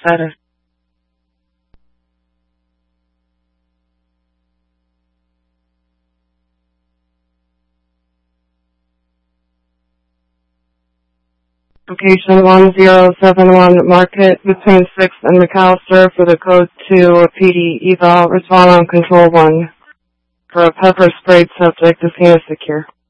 status. Location 1071 Market between 6th and McAllister for the code 2 PD eval. Respond on control 1. For a pepper sprayed subject, the scene is secure.